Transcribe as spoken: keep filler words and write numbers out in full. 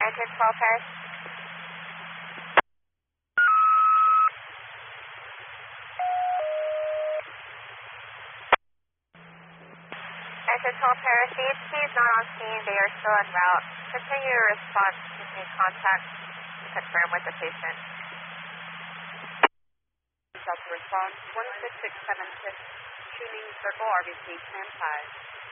Enter twelve Paris. Enter twelve Paris. C H P is not on scene. They are still en route. Continue your response to make contact to confirm with the patient. Delta response one six six seven six, tuning circle R B C, stand five.